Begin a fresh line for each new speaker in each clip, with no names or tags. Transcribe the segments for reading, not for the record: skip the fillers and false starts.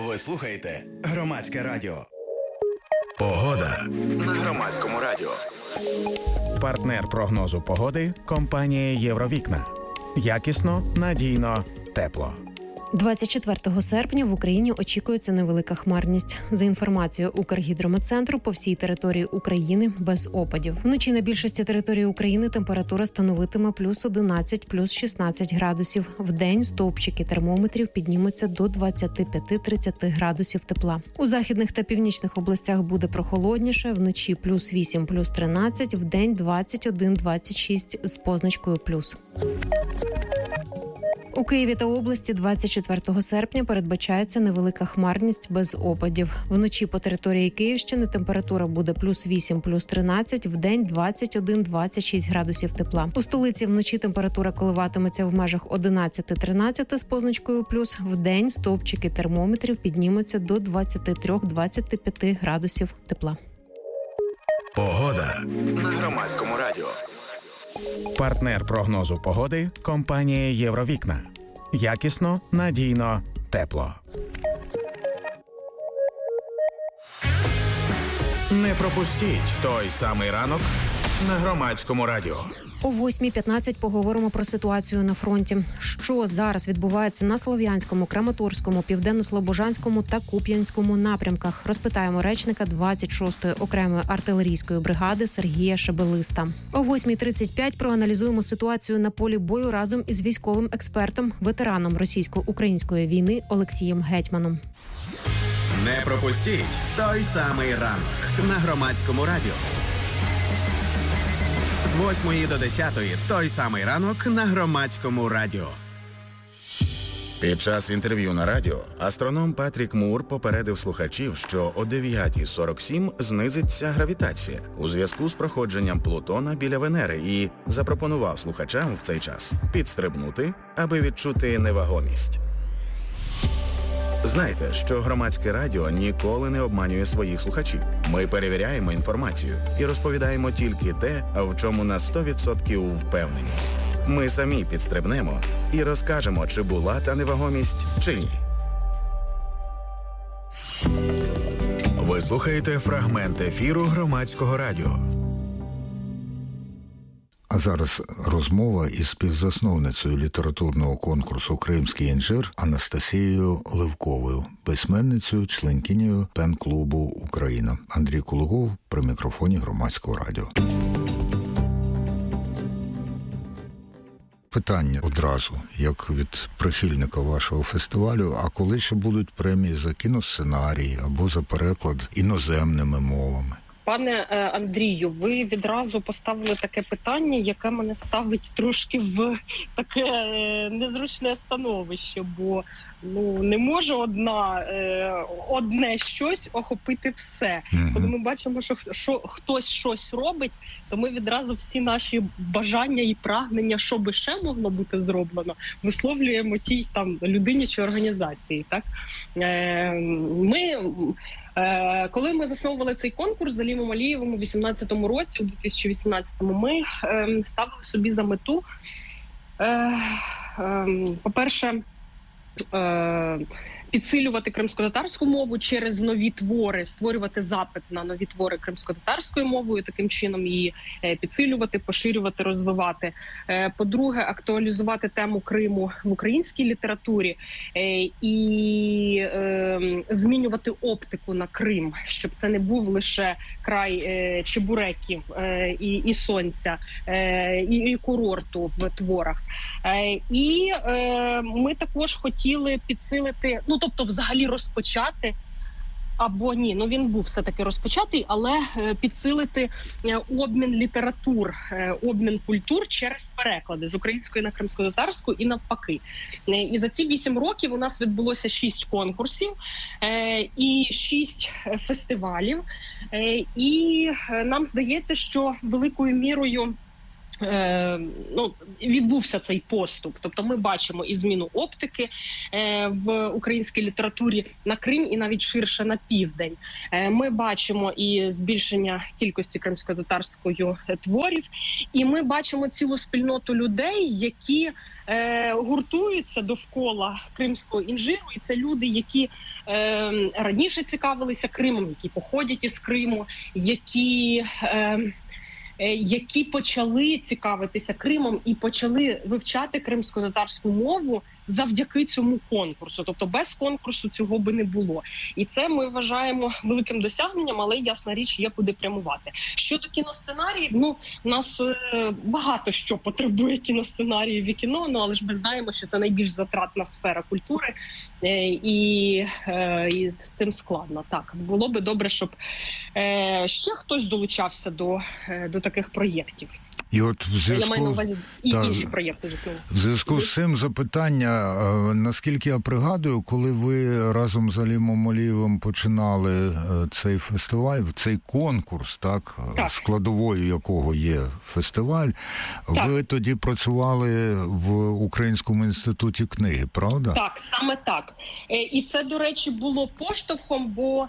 Ви слухаєте Громадське радіо. Погода на Громадському радіо. Партнер прогнозу погоди – компанія «Євровікна». Якісно, надійно, тепло.
24 серпня в Україні очікується невелика хмарність. За інформацією Укргідрометцентру, по всій території України без опадів. Вночі на більшості території України температура становитиме плюс 11, плюс 16 градусів. Вдень стовпчики термометрів піднімуться до 25-30 градусів тепла. У західних та північних областях буде прохолодніше. Вночі плюс 8, плюс 13, вдень 21-26 з позначкою плюс. У Києві та області 24 серпня передбачається невелика хмарність без опадів. Вночі по території Київщини температура буде плюс 8, плюс 13, вдень 21-26 градусів тепла. У столиці вночі температура коливатиметься в межах 11-13 з позначкою плюс, вдень стовпчики термометрів піднімуться до 23-25 градусів тепла.
Погода на Громадському радіо. Партнер прогнозу погоди – компанія «Євровікна». Якісно, надійно, тепло. Не пропустіть той самий ранок на Громадському радіо.
О 8:15 поговоримо про ситуацію на фронті. Що зараз відбувається на Слов'янському, Краматорському, Південно-Слобожанському та Куп'янському напрямках? Розпитаємо речника 26-ї окремої артилерійської бригади Сергія Шебелиста. О 8:35 проаналізуємо ситуацію на полі бою разом із військовим експертом, ветераном російсько-української війни Олексієм Гетьманом.
Не пропустіть той самий ранок на Громадському радіо. З 8 до 10 той самий ранок на Громадському радіо. Під час інтерв'ю на радіо астроном Патрік Мур попередив слухачів, що о 9:47 знизиться гравітація у зв'язку з проходженням Плутона біля Венери і запропонував слухачам в цей час підстрибнути, аби відчути невагомість. Знайте, що Громадське радіо ніколи не обманює своїх слухачів. Ми перевіряємо інформацію і розповідаємо тільки те, в чому на 100% впевнені. Ми самі підстрибнемо і розкажемо, чи була та невагомість, чи ні. Ви слухаєте фрагмент ефіру Громадського радіо.
А зараз розмова із співзасновницею літературного конкурсу «Кримський інжир» Анастасією Левковою, письменницею, членкинею пен-клубу «Україна». Андрій Кулугов при мікрофоні Громадського радіо. Питання одразу, як від прихильника вашого фестивалю, а коли ще будуть премії за кіносценарій або за переклад іноземними мовами?
Пане Андрію, ви відразу поставили таке питання, яке мене ставить трошки в таке незручне становище, бо не може одне щось охопити все. Коли ми бачимо, що хтось щось робить, то ми відразу всі наші бажання і прагнення, що би ще могло бути зроблено, висловлюємо тій там людині чи організації. Так? Коли ми засновували цей конкурс з Алімом Алієвим у 2018 році, у 2018-му, ми ставили собі за мету, по-перше, підсилювати кримськотатарську мову через нові твори, створювати запит на нові твори кримськотатарською мовою, таким чином її підсилювати, поширювати, розвивати. По-друге, актуалізувати тему Криму в українській літературі і змінювати оптику на Крим, щоб це не був лише край чебуреків і сонця, і курорту в творах. І ми також хотіли підсилити, тобто взагалі розпочати, або ні, він був все-таки розпочатий, але підсилити обмін літератур, обмін культур через переклади з української на кримськотатарську і навпаки. І за ці 8 років у нас відбулося 6 конкурсів і 6 фестивалів. І нам здається, що великою мірою відбувся цей поступ. Тобто ми бачимо і зміну оптики в українській літературі на Крим і навіть ширше на південь. Ми бачимо і збільшення кількості кримсько-татарської творів, і ми бачимо цілу спільноту людей, які гуртуються довкола кримського інжиру. І це люди, які раніше цікавилися Кримом, які походять із Криму, які почали цікавитися Кримом і почали вивчати кримсько-татарську мову завдяки цьому конкурсу. Тобто без конкурсу цього би не було. І це ми вважаємо великим досягненням, але, ясна річ, є куди прямувати. Щодо кіносценаріїв, у нас багато що потребує кіносценаріїв і кіно, але ж ми знаємо, що це найбільш затратна сфера культури, і з цим складно. Так, було би добре, щоб ще хтось долучався до таких проєктів.
І от
я маю на увазі інші проєкти, звісно.
В зв'язку з цим запитання, наскільки я пригадую, коли ви разом з Алімом Алієвим починали цей фестиваль, цей конкурс, так, складовою якого є фестиваль, ви тоді працювали в Українському інституті книги, правда? Так,
саме так. І це, до речі, було поштовхом, бо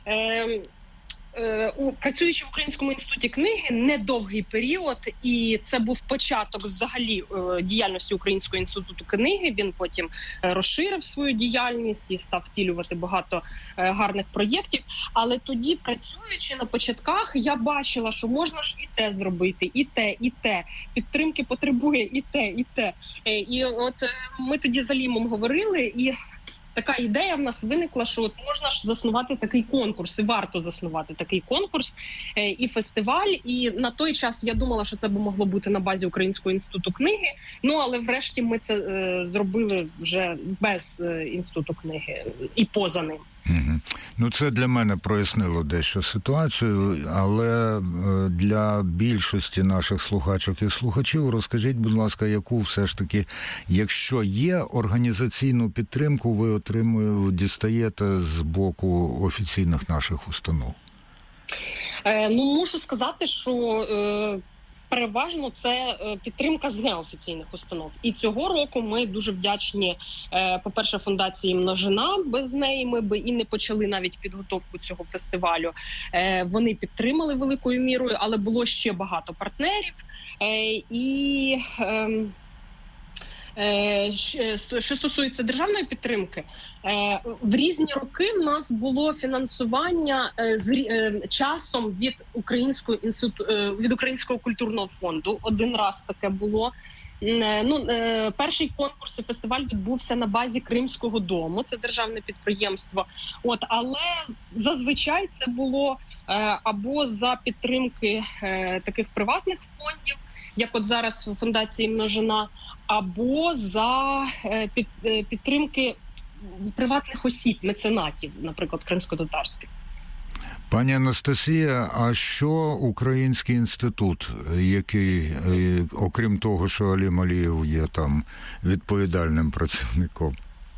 працюючи в Українському інституті книги недовгий період, і це був початок взагалі діяльності Українського інституту книги. Він потім розширив свою діяльність і став втілювати багато гарних проєктів. Але тоді, працюючи на початках, я бачила, що можна ж і те зробити, і те, і те. Підтримки потребує і те, і те. І от ми тоді з Алімом говорили, і така ідея в нас виникла, що от можна ж заснувати такий конкурс, і варто заснувати такий конкурс і фестиваль. І на той час я думала, що це б могло бути на базі Українського інституту книги, але врешті ми це зробили вже без Інституту книги і поза ним.
Це для мене прояснило дещо ситуацію, але для більшості наших слухачок і слухачів розкажіть, будь ласка, яку все ж таки, якщо є організаційну підтримку, ви дістаєте з боку офіційних наших установ?
Мушу сказати, що переважно це підтримка з неофіційних установ. І цього року ми дуже вдячні, по-перше, фундації «Множина». Без неї ми би і не почали навіть підготовку цього фестивалю. Вони підтримали великою мірою, але було ще багато партнерів. І що стосується державної підтримки, в різні роки в нас було фінансування часом від Українського культурного фонду. Один раз таке було. Перший конкурс і фестиваль відбувся на базі Кримського дому, це державне підприємство. Але зазвичай це було або за підтримки таких приватних фондів, як от зараз в фундації «Множина», або за підтримки приватних осіб, меценатів, наприклад, кримсько-татарських.
Пані Анастасія, а що Український інститут, який, окрім того, що Алім Алієв є там відповідальним працівником?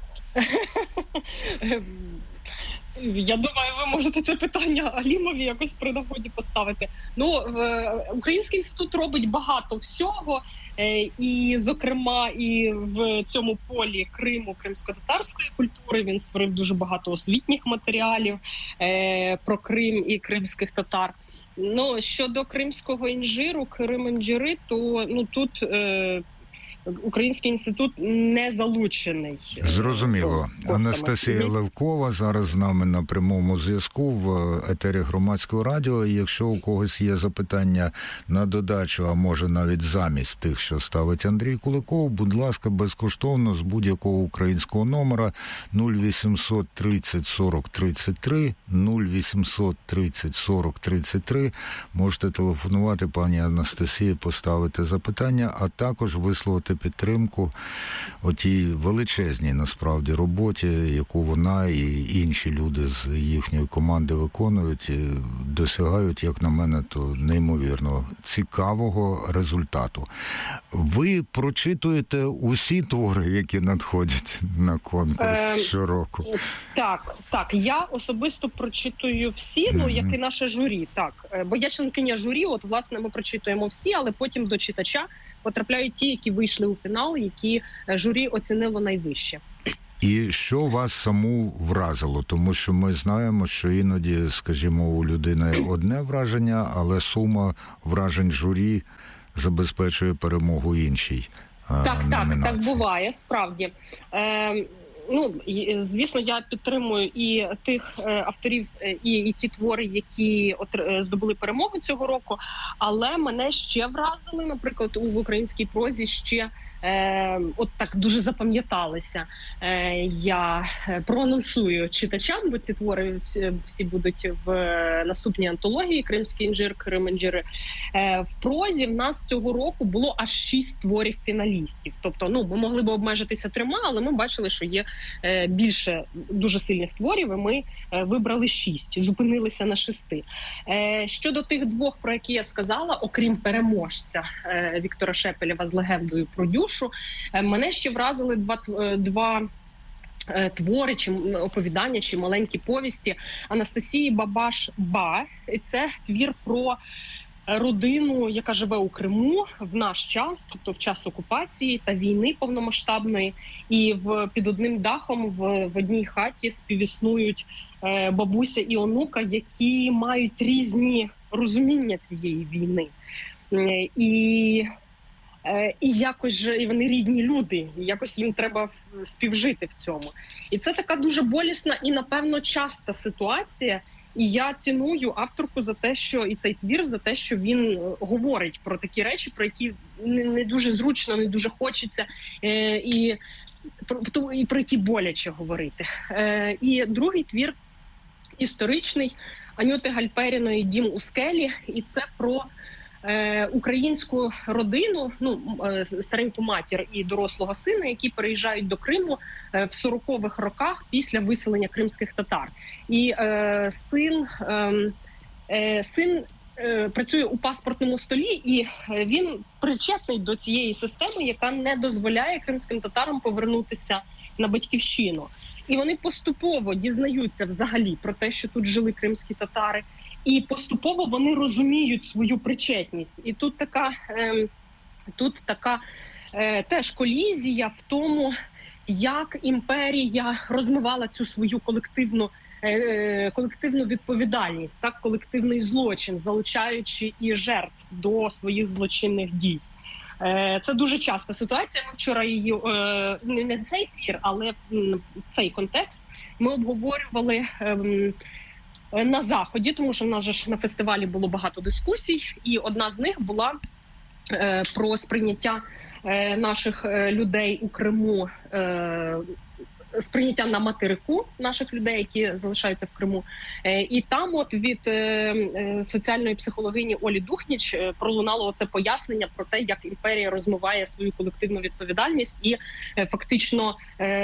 Я думаю, ви можете це питання Алімові якось при нагоді поставити. Український інститут робить багато всього, і, зокрема, і в цьому полі Криму, кримсько-татарської культури. Він створив дуже багато освітніх матеріалів про Крим і кримських татар. Щодо кримського інжиру, Крим-інжири, то тут Український інститут не залучений.
Зрозуміло. Анастасія Левкова зараз з нами на прямому зв'язку в етері Громадського радіо. І якщо у когось є запитання на додачу, а може навіть замість тих, що ставить Андрій Куликов, будь ласка, безкоштовно з будь-якого українського номера 0800 30 40 33, 0800 30 40 33. Можете телефонувати пані Анастасії, поставити запитання, а також висловити вашу підтримку у тій величезній, насправді, роботі, яку вона і інші люди з їхньої команди виконують, і досягають, як на мене, то неймовірно цікавого результату. Ви прочитуєте усі твори, які надходять на конкурс щороку?
Так. Я особисто прочитую всі, як і наше журі. Так, бо я членкиня журі, от, власне, ми прочитуємо всі, але потім до читача потрапляють ті, які вийшли у фінал, які журі оцінило найвище.
І що вас саму вразило? Тому що ми знаємо, що іноді, скажімо, у людини одне враження, але сума вражень журі забезпечує перемогу іншій номінації. Так
буває, справді. Звісно, я підтримую і тих авторів, і ті твори, які здобули перемогу цього року, але мене ще вразили, наприклад, в українській прозі ще от так дуже запам'яталися. Я проанонсую читачам, бо ці твори всі будуть в наступній антології «Кримський інжир», «Крим-інжири». В прозі в нас цього року було аж 6 творів фіналістів. Тобто, ми могли б обмежитися 3, але ми бачили, що є більше дуже сильних творів, і ми вибрали 6, зупинилися на 6. Щодо тих 2, про які я сказала, окрім переможця Віктора Шепелєва з «Легендою про Дюшу», мене ще вразили два твори, чи оповідання, чи маленькі повісті Анастасії Бабаш-Ба. І це твір про родину, яка живе у Криму в наш час, тобто в час окупації та війни повномасштабної. І під одним дахом в одній хаті співіснують бабуся і онука, які мають різні розуміння цієї війни. І якось і вони рідні люди, і якось їм треба співжити в цьому. І це така дуже болісна і, напевно, часта ситуація. І я ціную авторку за те, що і цей твір, за те, що він говорить про такі речі, про які не дуже зручно, не дуже хочеться, і про які боляче говорити. І другий твір історичний Анюти Гальперіної «Дім у скелі», і це про українську родину, стареньку матір і дорослого сина, які переїжджають до Криму в 40-х роках після виселення кримських татар. І син працює у паспортному столі, і він причетний до цієї системи, яка не дозволяє кримським татарам повернутися на батьківщину. І вони поступово дізнаються взагалі про те, що тут жили кримські татари, і поступово вони розуміють свою причетність. І тут така теж колізія в тому, як імперія розмивала цю свою колективну відповідальність, так, колективний злочин, залучаючи і жертв до своїх злочинних дій. Це дуже часта ситуація. Ми вчора її, не цей твір, але цей контекст ми обговорювали на Заході, тому що в нас же на фестивалі було багато дискусій, і одна з них була про сприйняття наших людей у Криму, сприйняття на материку наших людей, які залишаються в Криму. І там от від соціальної психологині Олі Духніч пролунало оце пояснення про те, як імперія розмиває свою колективну відповідальність і фактично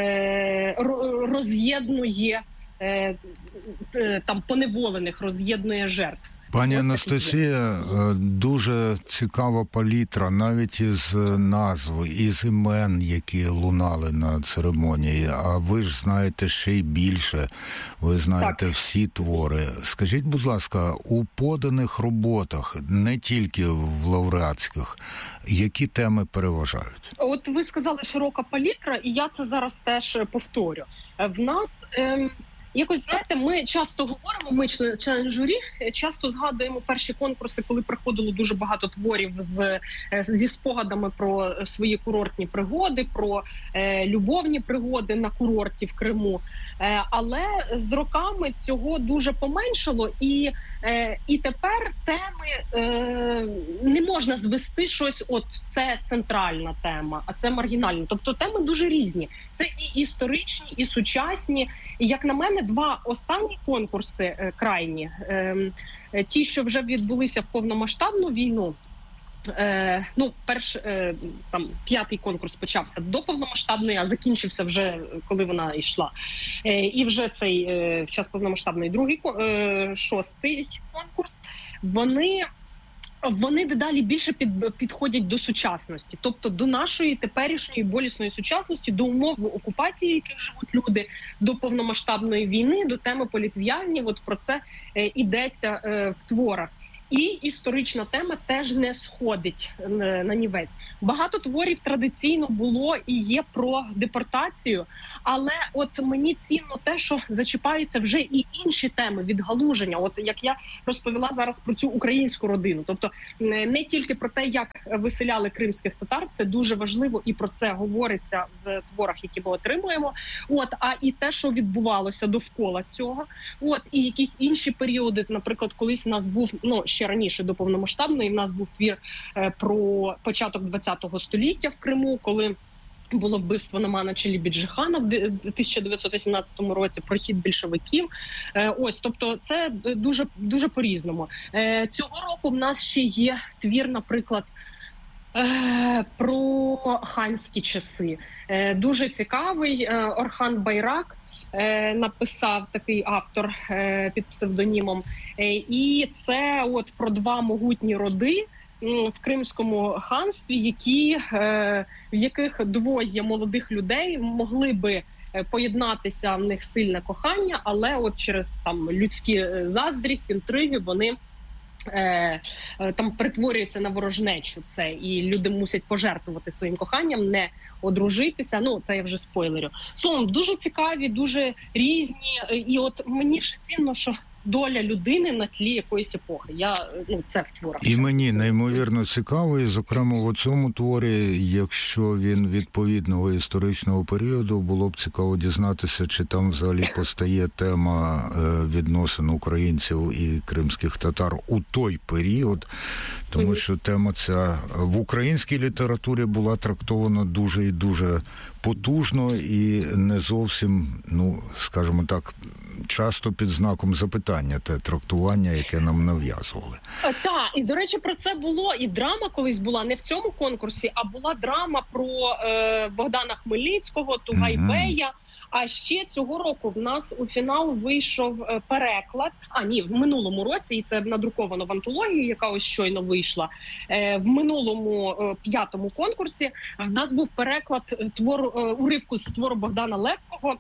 роз'єднує там поневолених, роз'єднує жертв.
Пані Анастасія, дуже цікава палітра, навіть із назв, із імен, які лунали на церемонії. А ви ж знаєте ще й більше, ви знаєте всі твори. Скажіть, будь ласка, у поданих роботах, не тільки в лауреатських, які теми переважають?
От ви сказали широка палітра, і я це зараз теж повторю. В нас... Якось, знаєте, ми часто говоримо, ми члени журі, часто згадуємо перші конкурси, коли приходило дуже багато творів зі спогадами про свої курортні пригоди, про любовні пригоди на курорті в Криму. Але з роками цього дуже поменшало, і тепер теми не можна звести щось, от це центральна тема, а це маргінальна. Тобто теми дуже різні. Це і історичні, і сучасні. І, як на мене, два останні конкурси крайні, ті, що вже відбулися в повномасштабну війну, там 5-й конкурс почався до повномасштабної, а закінчився вже, коли вона йшла. І вже цей в час повномасштабної 6-й конкурс, вони дедалі більше підходять до сучасності, тобто до нашої теперішньої болісної сучасності, до умов окупації, в яких живуть люди, до повномасштабної війни, до теми політв'язнів. От про це йдеться в творах. І історична тема теж не сходить на нівець. Багато творів традиційно було і є про депортацію, але от мені цінно те, що зачіпаються вже і інші теми відгалуження. От як я розповіла зараз про цю українську родину. Тобто не тільки про те, як виселяли кримських татар, це дуже важливо, і про це говориться в творах, які ми отримуємо. А і те, що відбувалося довкола цього. І якісь інші періоди, наприклад, колись у нас був, ще раніше до повномасштабної, в нас був твір про початок ХХ століття в Криму, коли було вбивство Намана Челібіджихана в 1918 році, прохід більшовиків. Тобто це дуже, дуже по-різному. Цього року в нас ще є твір, наприклад, про ханські часи. Дуже цікавий. Орхан Байрак написав, такий автор під псевдонімом. І це про два могутні роди в Кримському ханстві, в яких двоє молодих людей могли би поєднатися, в них сильне кохання, але через людські заздрість, інтриги вони там перетворюється на ворожнечу це, і люди мусять пожертвувати своїм коханням, не одружитися. Це я вже спойлерю. Словом, дуже цікаві, дуже різні, і мені ще цінно, що доля людини на тлі якоїсь епохи. Це в творах.
І мені неймовірно цікаво, і, зокрема, у цьому творі, якщо він відповідного історичного періоду, було б цікаво дізнатися, чи там взагалі постає тема відносин українців і кримських татар у той період, тому що тема ця в українській літературі була трактована дуже і дуже потужно і не зовсім, скажімо так, часто під знаком запитання те трактування, яке нам нав'язували.
Так, і, до речі, про це було. І драма колись була не в цьому конкурсі, а була драма про Богдана Хмельницького, Тугайбея. А ще цього року в нас у фінал вийшов переклад. В минулому році, і це надруковано в антології, яка ось щойно вийшла. В минулому 5-му конкурсі в нас був переклад уривку з твору Богдана Лепкого,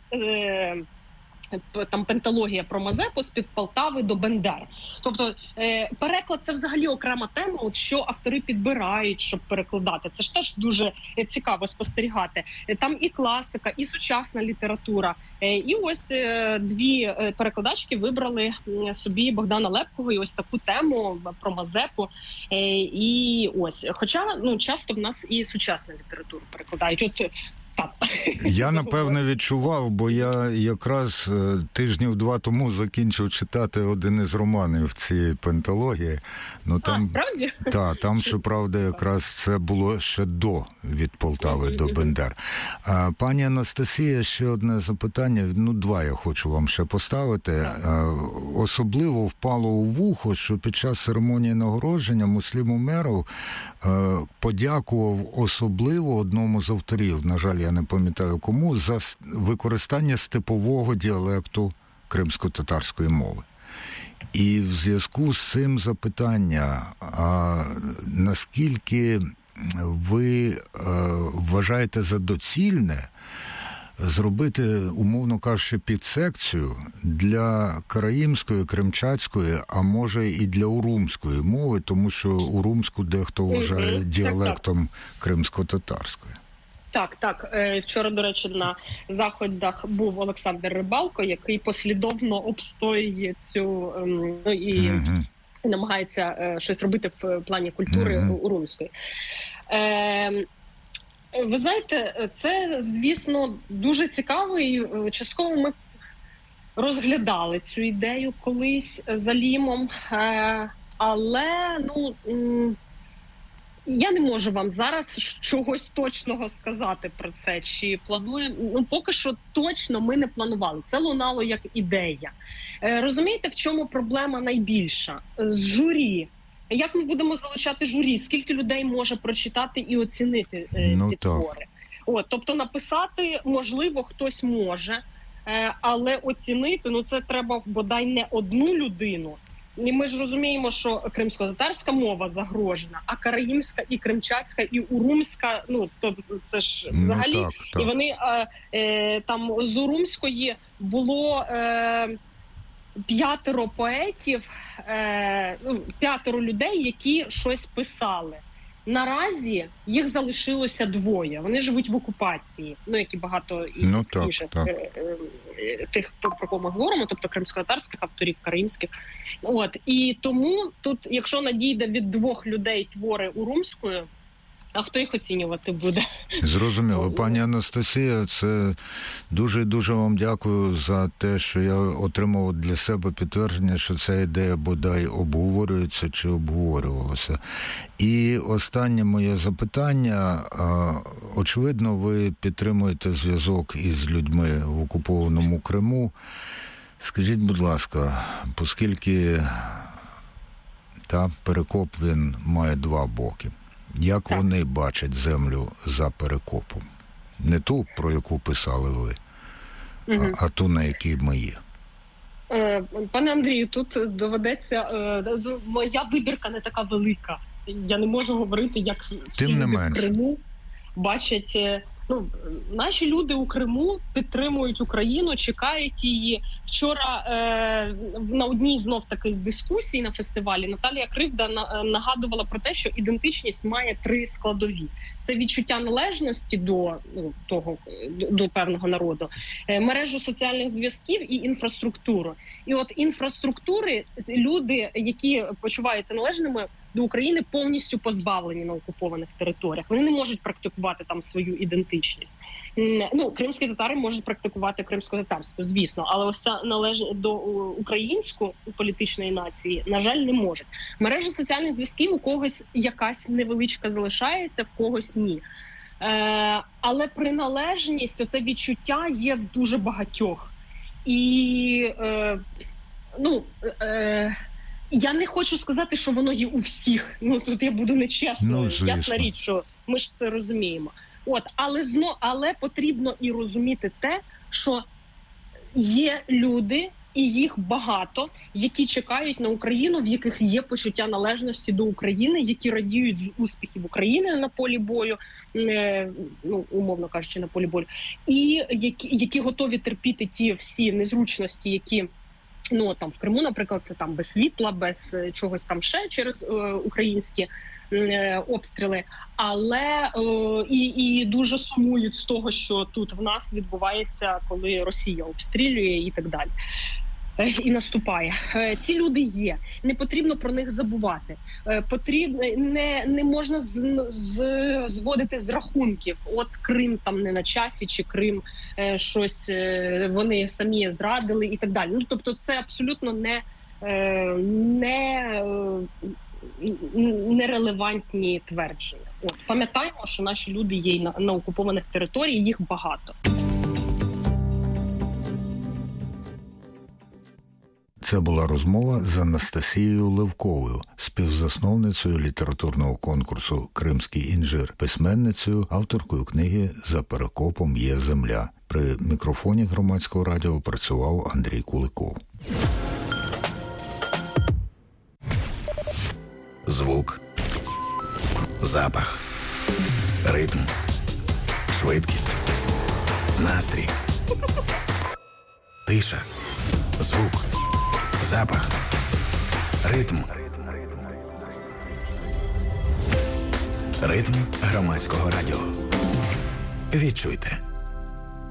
там пенталогія про Мазепу з-під Полтави до Бендер. Тобто переклад – це взагалі окрема тема, що автори підбирають, щоб перекладати. Це ж теж дуже цікаво спостерігати. Там і класика, і сучасна література. І ось дві перекладачки вибрали собі Богдана Лепкого і ось таку тему про Мазепу. І ось, хоча часто в нас і сучасну літературу перекладають.
Я, напевне, відчував, бо я якраз тижнів 2 тому закінчив читати один із романів цієї пенталогії.
Справді?
Так, там, щоправда, якраз це було ще від Полтави до Бендер. Пані Анастасія, ще одне запитання, 2 я хочу вам ще поставити. Особливо впало у вухо, що під час церемонії нагородження Муслім Умеров подякував особливо одному з авторів, на жаль, я не пам'ятаю кому, за використання степового діалекту кримсько-татарської мови. І в зв'язку з цим запитання, наскільки ви вважаєте за доцільне зробити, умовно кажучи, підсекцію для караїмської, кримчацької, а може і для урумської мови, тому що урумську дехто вважає діалектом кримсько-татарської.
Так. Вчора, до речі, на заходах був Олександр Рибалко, який послідовно обстоює цю і намагається щось робити в плані культури урумської. Ви знаєте, це, звісно, дуже цікаво, і частково ми розглядали цю ідею колись з Алімом, але, я не можу вам зараз чогось точного сказати про це, чи плануємо. Поки що точно ми не планували. Це лунало як ідея. Розумієте, в чому проблема найбільша? З журі Як ми будемо залучати журі? Скільки людей може прочитати і оцінити ці твори? Тобто написати, можливо, хтось може, але оцінити, це треба бодай не одну людину. І ми ж розуміємо, що кримсько-татарська мова загрожена, а караїмська, і кримчацька, і урумська, тобто це ж взагалі. Так. І вони там з урумської було 5 поетів, 5 людей, які щось писали. Наразі їх залишилося 2. Вони живуть в окупації, які багато інших тих, про кого ми говоримо, тобто кримсько-татарських авторів, караїмських. І тому тут, якщо надійде від 2 людей твори урумською, а хто їх оцінювати буде?
Зрозуміло. Пані Анастасія, це дуже вам дякую за те, що я отримав для себе підтвердження, що ця ідея бодай обговорюється чи обговорювалася. І останнє моє запитання. Очевидно, ви підтримуєте зв'язок із людьми в окупованому Криму. Скажіть, будь ласка, оскільки Перекоп, він має 2 боки. Як вони бачать землю за Перекопом? Не ту, про яку писали ви, а ту, на якій ми є.
Пане Андрію, тут доведеться... Моя вибірка не така велика. Я не можу говорити, як всі люди в Криму бачать... Наші люди у Криму підтримують Україну, чекають її. Вчора на одній знов-таки з дискусій на фестивалі Наталія Кривда нагадувала про те, що ідентичність має 3 складові. Це відчуття належності до певного народу, мережу соціальних зв'язків і інфраструктуру. І от інфраструктури люди, які почуваються належними до України, повністю позбавлені на окупованих територіях. Вони не можуть практикувати там свою ідентичність. Кримські татари можуть практикувати кримсько-татарську, звісно, але ось ця належність до української політичної нації, на жаль, не можуть. Мережа соціальних зв'язків у когось якась невеличка залишається, в когось ні. Але приналежність, оце відчуття є в дуже багатьох. І, я не хочу сказати, що воно є у всіх. Тут я буду нечесною. Ясна річ, що ми ж це розуміємо. Але потрібно і розуміти те, що є люди, і їх багато, які чекають на Україну, в яких є почуття належності до України, які радіють з успіхів України на полі бою, умовно кажучи, на полі бою, і які готові терпіти ті всі незручності, які в Криму, наприклад, там без світла, без чогось там ще через українські обстріли, але і дуже сумують з того, що тут в нас відбувається, коли Росія обстрілює і так далі. І наступає. Ці люди є. Не потрібно про них забувати. Не можна зводити з рахунків. От Крим там не на часі, чи Крим щось вони самі зрадили і так далі. Тобто це абсолютно нерелевантні твердження. Пам'ятаємо, що наші люди є на окупованих територіях, їх багато.
Це була розмова з Анастасією Левковою, співзасновницею літературного конкурсу «Кримський інжир», письменницею, авторкою книги «За Перекопом є земля». При мікрофоні Громадського радіо працював Андрій Куликов.
Звук, запах, ритм, швидкість, настрій, тиша, звук, запах, ритм. Ритм Громадського радіо. Відчуйте.